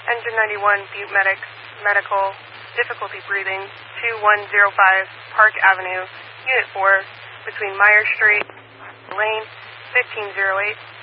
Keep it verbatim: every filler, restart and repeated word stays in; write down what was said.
Engine ninety-one, Butte Medics, medical, difficulty breathing, two one zero five Park Avenue, Unit four, between Myers Street, Lane, fifteen oh eight.